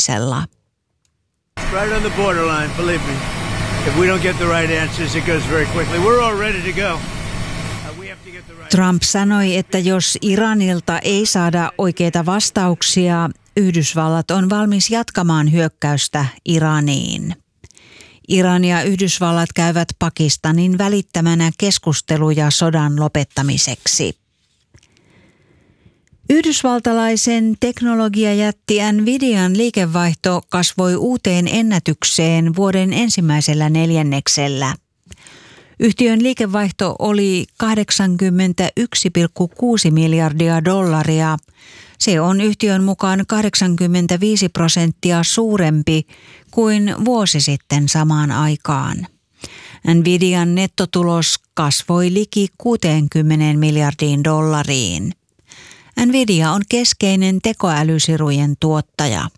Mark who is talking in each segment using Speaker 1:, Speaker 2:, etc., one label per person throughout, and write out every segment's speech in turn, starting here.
Speaker 1: sopimisella.
Speaker 2: Right on the borderline, believe me. If we don't get the right answers, it goes very quickly. We're all ready to go.
Speaker 1: Trump sanoi, että jos Iranilta ei saada oikeita vastauksia, Yhdysvallat on valmis jatkamaan hyökkäystä Iraniin. Iran ja Yhdysvallat käyvät Pakistanin välittämänä keskusteluja sodan lopettamiseksi. Yhdysvaltalaisen teknologiajätti Nvidian liikevaihto kasvoi uuteen ennätykseen vuoden ensimmäisellä neljänneksellä. Yhtiön liikevaihto oli $81,6 miljardia. Se on yhtiön mukaan 85% suurempi kuin vuosi sitten samaan aikaan. Nvidian nettotulos kasvoi liki $60 miljardiin. Nvidia on keskeinen tekoälysirujen tuottaja.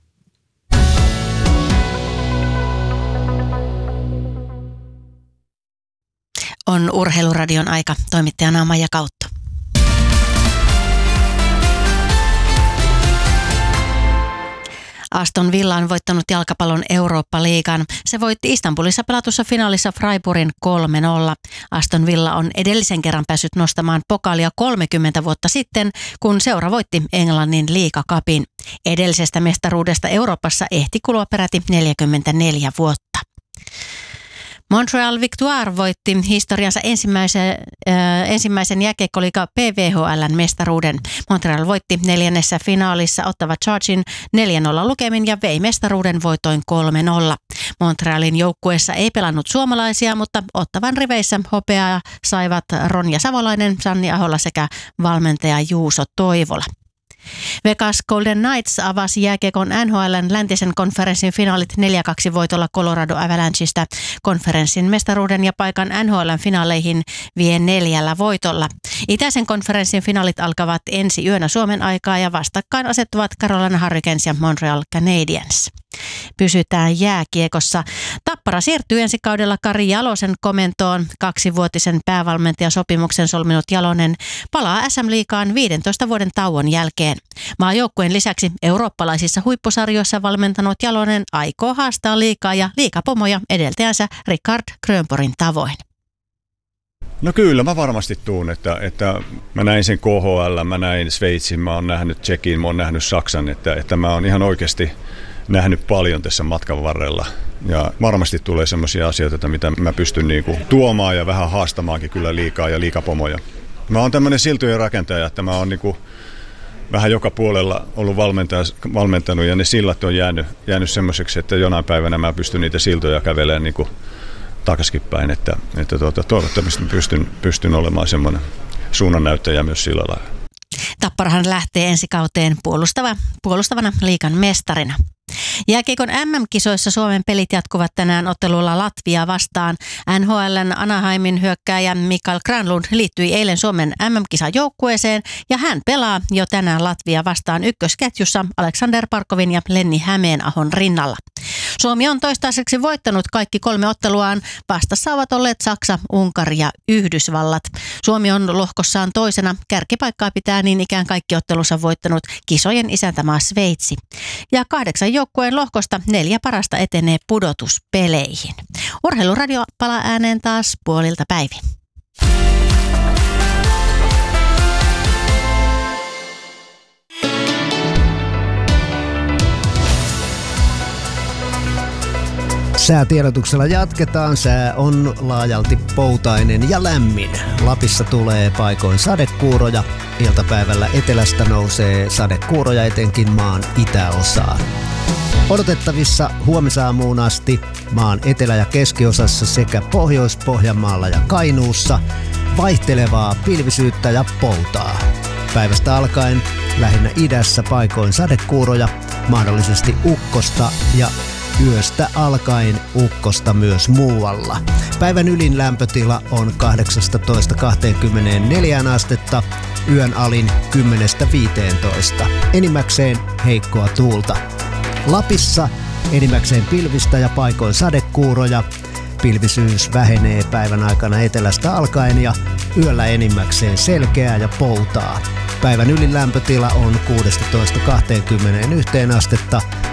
Speaker 3: On Urheiluradion aika. Toimittajana Maija Kautto. Aston Villa on voittanut jalkapallon Eurooppa-liigan. Se voitti Istanbulissa pelatussa finaalissa Freiburgin 3-0. Aston Villa on edellisen kerran päässyt nostamaan pokaalia 30 vuotta sitten, kun seura voitti Englannin liigacupin. Edellisestä mestaruudesta Euroopassa ehti kulua peräti 44 vuotta. Montreal Victoire voitti historiansa ensimmäisen jääkiekkoliiga PVHL:n mestaruuden. Montreal voitti neljännessä finaalissa Ottawa Chargin 4-0 lukemin ja vei mestaruuden voitoin 3-0. Montrealin joukkueessa ei pelannut suomalaisia, mutta Ottawan riveissä hopeaa saivat Ronja Savolainen, Sanni Ahola sekä valmentaja Juuso Toivola. Vegas Golden Knights avasi jääkiekon NHL:n läntisen konferenssin finaalit 4-2 voitolla Colorado Avalancheista. Konferenssin mestaruuden ja paikan NHL:n finaaleihin vie 4 voitolla. Itäisen konferenssin finaalit alkavat ensi yönä Suomen aikaa ja vastakkain asettuvat Carolina Hurricanes ja Montreal Canadiens. Pysytään jääkiekossa. Tappara siirtyy ensi kaudella Kari Jalosen komentoon. 2-vuotisen päävalmentajasopimuksen solminut Jalonen palaa SM-liigaan 15 vuoden tauon jälkeen. Maajoukkueen lisäksi eurooppalaisissa huippusarjoissa valmentanut Jalonen aikoo haastaa liigaa ja liigapomoja edeltäjänsä Richard Grönborgin tavoin.
Speaker 4: No kyllä, mä varmasti tuun, että mä näin sen KHL, mä näin Sveitsin, mä oon nähnyt Tšekin, mä oon nähnyt Saksan, että mä oon ihan oikeasti nähnyt paljon tässä matkan varrella. Ja varmasti tulee semmoisia asioita, mitä mä pystyn niinku tuomaan ja vähän haastamaankin kyllä liikaa ja liigapomoja. Mä oon tämmöinen siltojen rakentaja, että mä oon niinku vähän joka puolella ollut valmentanut ja ne sillat on jäänyt semmoiseksi, että jonain päivänä mä pystyn niitä siltoja kävelemään niinku takaisin päin, että toivottavasti pystyn olemaan semmoinen suunnannäyttäjä myös sillä lailla.
Speaker 3: Tapparahan lähtee ensi kauteen puolustavana liigan mestarina. Jääkiekon MM-kisoissa Suomen pelit jatkuvat tänään ottelulla Latvia vastaan. NHL:n Anaheimin hyökkääjä Mikael Granlund liittyi eilen Suomen MM-kisajoukkueeseen ja hän pelaa jo tänään Latvia vastaan ykkösketjussa Aleksander Parkovin ja Lenni Hämeenahon rinnalla. Suomi on toistaiseksi voittanut kaikki 3 otteluaan. Vastassa ovat olleet Saksa, Unkari ja Yhdysvallat. Suomi on lohkossaan toisena. Kärkipaikkaa pitää niin ikään kaikki ottelussa voittanut kisojen isäntämaa Sveitsi. Ja 8 joukkueen lohkosta 4 parasta etenee pudotuspeleihin. Urheiluradio palaa ääneen taas puolilta päivin.
Speaker 5: Säätiedotuksella jatketaan. Sää on laajalti poutainen ja lämmin. Lapissa tulee paikoin sadekuuroja. Iltapäivällä etelästä nousee sadekuuroja etenkin maan itäosaan. Odotettavissa huomisaamuun asti maan etelä- ja keskiosassa sekä Pohjois-Pohjanmaalla ja Kainuussa vaihtelevaa pilvisyyttä ja poutaa. Päivästä alkaen lähinnä idässä paikoin sadekuuroja, mahdollisesti ukkosta ja yöstä alkaen ukkosta myös muualla. Päivän ylin lämpötila on 18-24 astetta, yön alin 10-15. Enimmäkseen heikkoa tuulta. Lapissa enimmäkseen pilvistä ja paikoin sadekuuroja. Pilvisyys vähenee päivän aikana etelästä alkaen ja yöllä enimmäkseen selkeää ja poutaa. Päivän ylin lämpötila on 16-21 astetta,